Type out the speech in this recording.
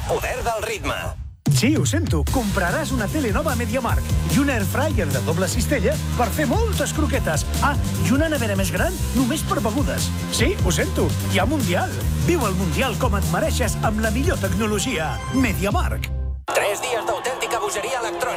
poder del ritme. Sí, ho sento. Compraràs una tele nova a MediaMarkt i un airfryer de doble cistella per fer moltes croquetes. Ah, i una nevera més gran només per begudes. Sí, ho sento. Hi ha Mundial. Viu el Mundial com et mereixes amb la millor tecnologia. MediaMarkt. 3 dies d'autèntica bogeria electrònica.